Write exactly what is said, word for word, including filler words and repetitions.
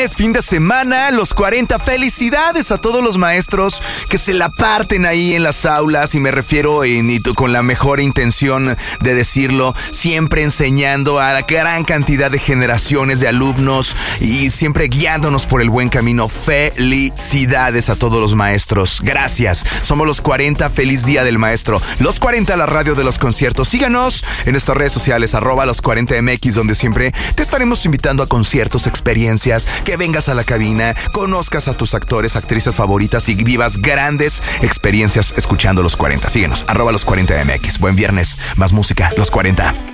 viernes, fin de semana, los cuarenta. Felicidades a todos los maestros que se la parten ahí en las aulas, y me refiero en, y con la mejor intención de decirlo, siempre enseñando a la gran cantidad de generaciones de alumnos y siempre guiándonos por el buen camino. Felicidades a todos los maestros. Gracias. Somos los cuarenta. Feliz Día del Maestro. Los cuarenta, la radio de los conciertos. Síganos en nuestras redes sociales, arroba los cuarenta M X, donde siempre te estaremos invitando a conciertos, experiencias, que vengas a la cabina, conozcas a tus actores, actrices favoritas y vivas grandes experiencias escuchando los cuarenta. Síguenos, arroba los cuarenta M X. Buen viernes, más música, los cuarenta.